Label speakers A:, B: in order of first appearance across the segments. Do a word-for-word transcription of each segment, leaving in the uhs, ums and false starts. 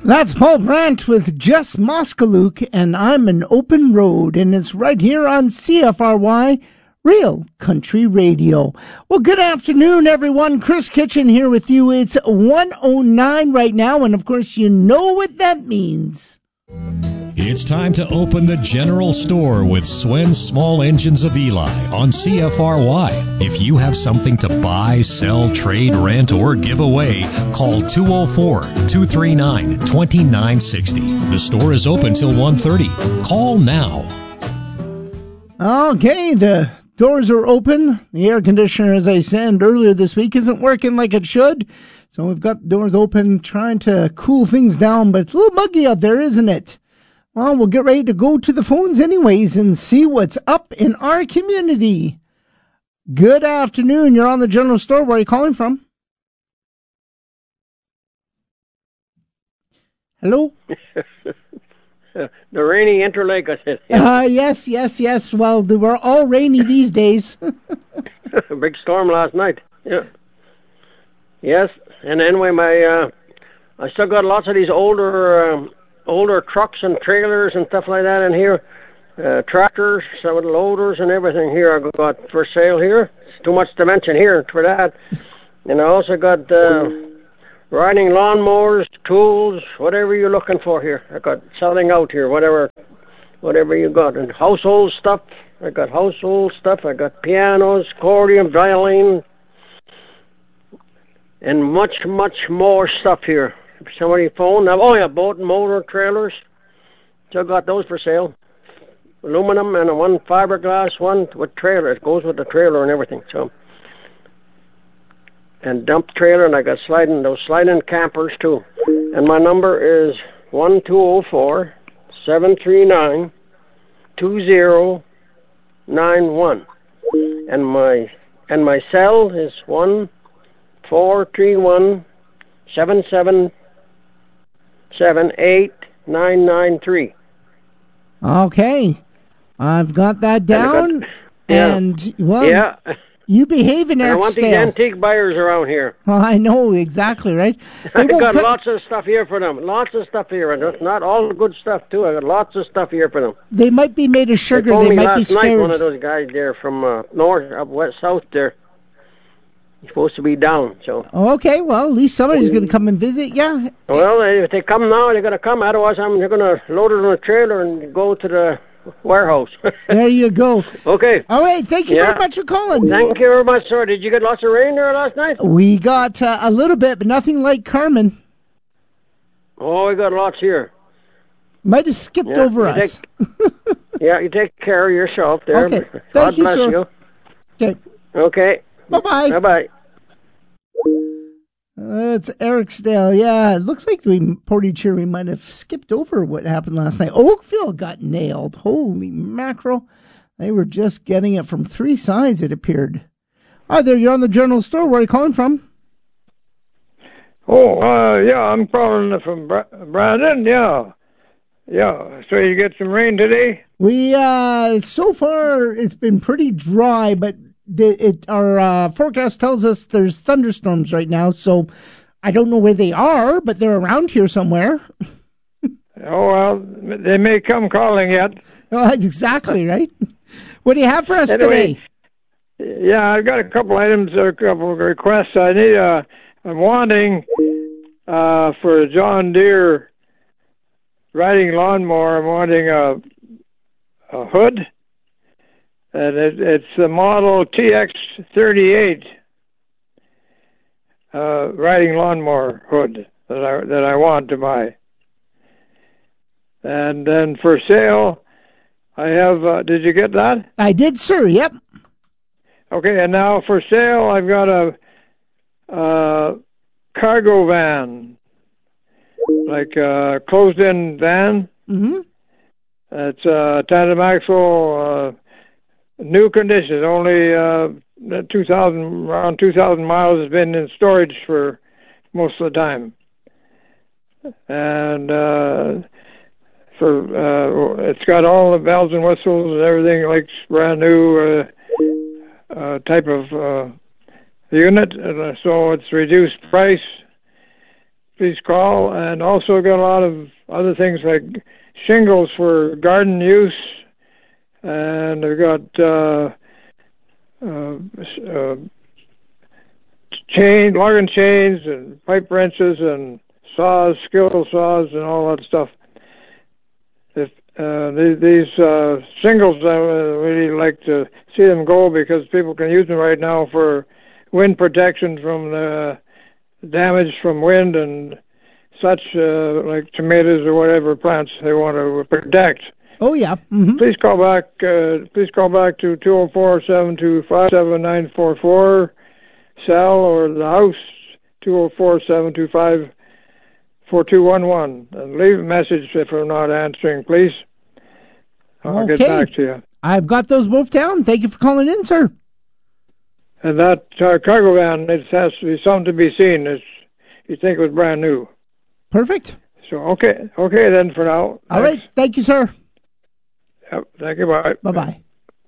A: That's Paul Brandt with Jess Moskaluk, and I'm an Open Road, and it's right here on C F R Y, Real Country Radio. Well, good afternoon, everyone. Chris Kitchen here with you. It's one oh nine right now, and of course, you know what that means.
B: It's time to open the general store with Swen's Small Engines of Eli on C F R Y. If you have something to buy, sell, trade, rent, or give away, call two oh four, two three nine, two nine six oh. The store is open till one thirty. Call now.
A: Okay, the doors are open. The air conditioner, as I said earlier this week, isn't working like it should. So we've got the doors open, trying to cool things down, but it's a little muggy out there, isn't it? Well, we'll get ready to go to the phones anyways and see what's up in our community. Good afternoon. You're on the general store. Where are you calling from? Hello?
C: The rainy Interlake, I said.
A: Yeah. Uh, yes, yes, yes. Well, they were all rainy these days.
C: A big storm last night. Yeah. Yes. And anyway, my uh, I still got lots of these older... Um, older trucks and trailers and stuff like that in here, uh, tractors, some of the loaders and everything here I got for sale here. It's too much to mention here for that. And I also got uh, riding lawnmowers, tools, whatever you're looking for here. I got selling out here, whatever whatever you got. And household stuff, I got household stuff, I got pianos, accordion, violin, and much, much more stuff here. Somebody phoned. Oh, yeah, boat and motor trailers. Still got those for sale. Aluminum and a one fiberglass one with trailer. It goes with the trailer and everything. So, and dump trailer, and I got sliding those sliding campers too. And my number is one two zero four seven three nine two zero nine one, and my and my cell is one four three one seven seven. Seven eight nine nine three.
A: Okay, I've got that down.
C: Got, yeah.
A: And well,
C: yeah.
A: You behave in
C: Ericdale. I want these antique buyers around here.
A: Well, I know exactly, right?
C: I got cut... lots of stuff here for them. Lots of stuff here, and it's not all the good stuff too. I got lots of stuff here for them.
A: They might be made of sugar.
C: They,
A: they
C: me
A: might
C: last
A: be scared.
C: Night, one of those guys there from uh, north, up west, south there. He's supposed to be down, so.
A: Okay, well, at least somebody's going to come and visit, yeah.
C: Well, if they come now, they're going to come. Otherwise, I'm they're going to load it on a trailer and go to the warehouse.
A: There you go.
C: Okay.
A: All right, thank you
C: yeah.
A: very much for calling.
C: Thank you very much, sir. Did you get lots of rain there last night?
A: We got uh, a little bit, but nothing like Carmen.
C: Oh, we got lots here.
A: Might have skipped
C: yeah,
A: over us.
C: Take, yeah, you take care of yourself there.
A: Okay,
C: God
A: thank you,
C: bless
A: sir.
C: you.
A: Okay.
C: Okay.
A: Bye-bye.
C: Bye-bye.
A: Uh, it's Ericdale. Yeah, it looks like we Portage we might have skipped over what happened last night. Oakville got nailed. Holy mackerel. They were just getting it from three sides, it appeared. Hi there, you're on the General Store. Where are you calling from?
D: Oh, uh, yeah, I'm calling from Bra- Brandon, yeah. Yeah, so you get some rain today?
A: We, uh, so far, it's been pretty dry, but the, it, our uh, forecast tells us there's thunderstorms right now, so I don't know where they are, but they're around here somewhere.
D: Oh, well, they may come calling yet.
A: Oh, exactly, right? What do you have for us
D: anyway,
A: today?
D: Yeah, I've got a couple items, a couple of requests. I need a, I'm wanting uh, for a John Deere riding lawnmower, I'm wanting a, a hood. And it, it's the model T X thirty-eight uh, riding lawnmower hood that I that I want to buy. And then for sale, I have. Uh, did you get that?
A: I did, sir. Yep.
D: Okay, and now for sale, I've got a, a cargo van, like a closed-in van.
A: Mm-hmm.
D: It's a tandem axle. Uh, New condition, only uh, two thousand, around two thousand miles has been in storage for most of the time. And uh, for uh, it's got all the bells and whistles and everything, like brand new uh, uh, type of uh, unit. And so it's reduced price. please call. And also got a lot of other things like shingles for garden use. And I've got uh, uh, uh, chain, logging chains and pipe wrenches and saws, skill saws, and all that stuff. If uh, these, these uh, shingles, I really like to see them go because people can use them right now for wind protection from the damage from wind and such, uh, like tomatoes or whatever plants they want to protect.
A: Oh yeah. Mm-hmm.
D: Please call back. Uh, please call back to two zero four, seven two five, seven nine four four. Cell or the house two zero four, seven two five, four two one one. And leave a message if I'm not answering, please. I'll
A: okay.
D: get back to you.
A: I've got those both down. Thank you for calling in, sir.
D: And that uh, cargo van, it has to be something to be seen. It's, you think it was brand new.
A: Perfect.
D: So, okay. Okay, then for now.
A: All
D: Thanks.
A: right. Thank you, sir.
D: Yep. Thank you. Bye.
A: Bye-bye.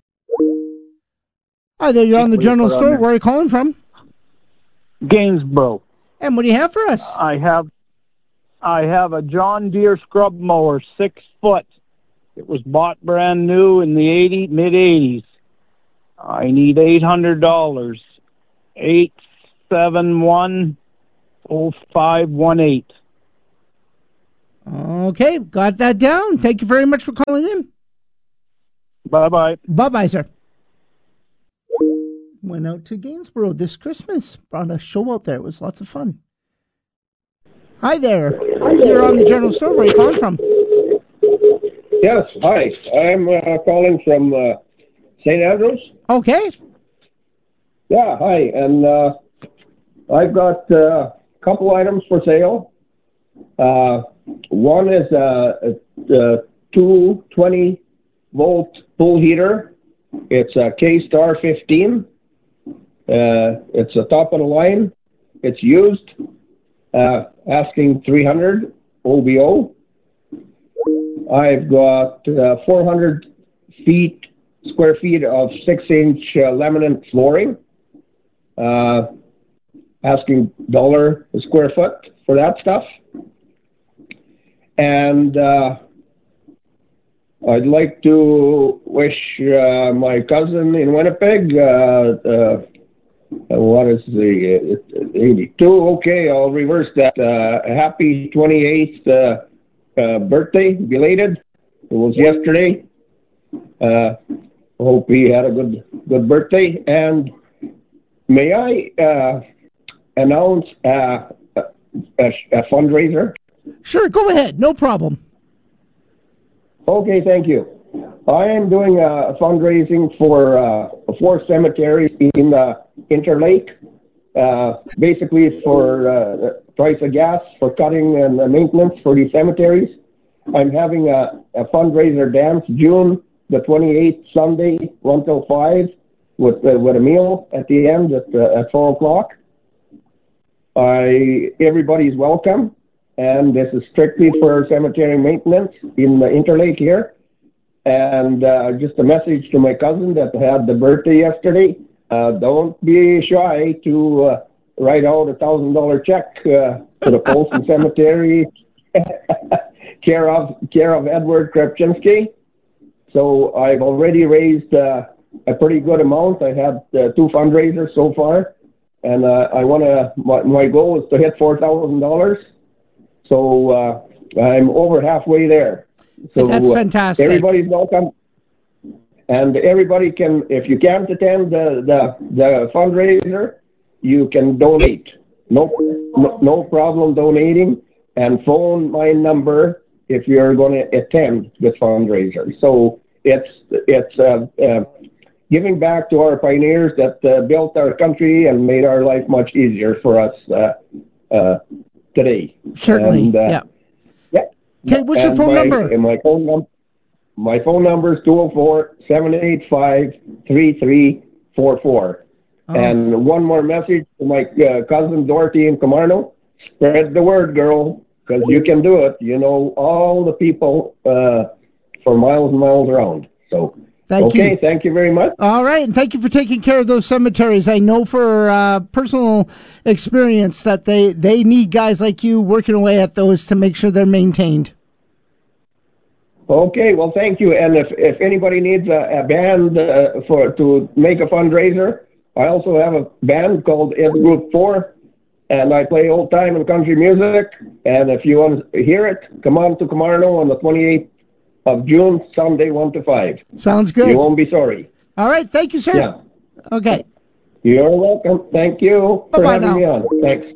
A: Hi there. You're on the general store. Where are you calling from?
E: Gainsborough.
A: And what do you have for us?
E: I have I have a John Deere scrub mower, six foot. It was bought brand new in the eighty mid eighties. I need eight hundred dollars. Eight seven one oh five one eight.
A: Okay, got that down. Thank you very much for calling in.
E: Bye bye.
A: Bye bye, sir. Went out to Gainsborough this Christmas. Brought a show out there. It was lots of fun. Hi there. You're on the general store. Where are you calling from?
F: Yes, hi. I'm uh, calling from uh, Saint Andrews.
A: Okay.
F: Yeah, hi. And uh, I've got uh, a couple items for sale. Uh, one is a, a, a two twenty volt pool heater. It's a K-Star fifteen. Uh, it's a top of the line. It's used. Uh, asking three hundred O B O. I've got uh, four hundred feet, square feet of six inch uh, laminate flooring. Uh, asking dollar a square foot for that stuff. And uh, I'd like to wish uh, my cousin in Winnipeg, uh, uh, what is the uh, eighty-two? Okay, I'll reverse that. Uh, happy twenty-eighth uh, uh, birthday, belated. It was yesterday. Uh, hope he had a good good birthday. And may I uh, announce uh, a, a fundraiser?
A: Sure, go ahead. No problem.
F: Okay, thank you. I am doing a fundraising for uh, four cemeteries in uh, Interlake, uh, basically for uh, price of gas for cutting and uh, maintenance for these cemeteries. I'm having a, a fundraiser dance June the twenty-eighth, Sunday, one till five, with uh, with a meal at the end at uh, at four o'clock. I everybody's welcome, and this is strictly for cemetery maintenance in the Interlake here. And uh, just a message to my cousin that had the birthday yesterday. Uh, don't be shy to uh, write out a thousand dollar check uh, to the Polson Cemetery, care of care of Edward Krepczynski. So I've already raised uh, a pretty good amount. I had uh, two fundraisers so far, and uh, I want to. My, my goal is to hit four thousand dollars. So uh, I'm over halfway there. So
A: that's fantastic.
F: Uh, everybody's welcome, and everybody can. If you can't attend the the, the fundraiser, you can donate. No, no, no problem donating, and phone my number if you're going to attend the fundraiser. So it's it's uh, uh, giving back to our pioneers that uh, built our country and made our life much easier for us uh, uh, today.
A: Certainly,
F: and, uh,
A: yeah.
F: Yeah.
A: Okay, what's your
F: And
A: phone
F: my,
A: number?
F: and my phone number. My phone number is two oh four, seven eight five, three three four four.
A: Oh.
F: And one more message to my uh, cousin Dorothy in Camarno. Spread the word, girl, because you can do it. You know all the people uh, for miles and miles around. So
A: Thank
F: okay,
A: you.
F: thank you very much.
A: All right, and thank you for taking care of those cemeteries. I know for uh, personal experience that they, they need guys like you working away at those to make sure they're maintained.
F: Okay, well, thank you. And if, if anybody needs a, a band uh, for to make a fundraiser, I also have a band called Ed Group four, and I play old time and country music. And if you want to hear it, come on to Camarno on the twenty-eighth of June, Sunday, one to five.
A: Sounds good.
F: You won't be sorry.
A: All right, thank you, sir.
F: Yeah.
A: Okay.
F: You're welcome. Thank you for
A: Bye-bye
F: having
A: now.
F: me on. Thanks.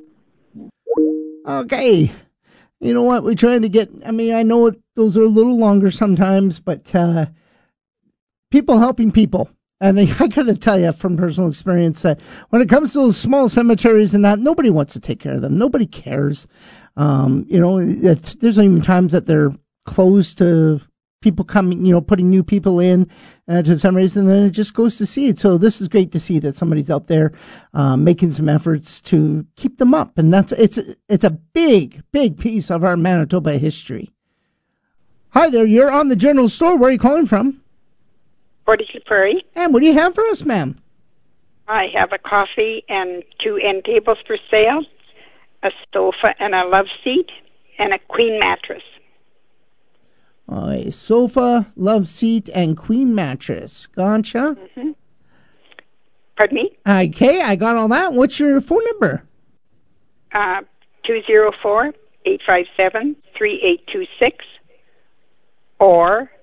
A: Okay. You know what? We're trying to get, I mean, I know those are a little longer sometimes, but uh, people helping people. And I, I got to tell you from personal experience that when it comes to those small cemeteries and that, nobody wants to take care of them. Nobody cares. Um, you know, it, there's even times that they're closed to people coming, you know, putting new people in uh, to some reason, and then it just goes to seed. So this is great to see that somebody's out there uh, making some efforts to keep them up, and that's it's it's a big, big piece of our Manitoba history. Hi there, you're on the General Store. Where are you calling from?
G: Fortitude Prairie.
A: And what do you have for us, ma'am?
G: I have a coffee and two end tables for sale, a sofa and a love seat, and a queen mattress.
A: A sofa, love seat, and queen mattress. Gotcha.
G: Mm-hmm. Pardon me?
A: Okay, I got all that. What's your phone number?
G: Uh, two zero four, eight five seven, three eight two six or